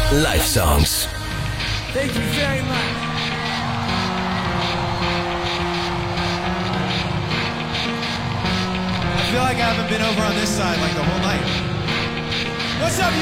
Live songs. Thank you very much. I feel like I haven't been over on this side like the whole night. What's up,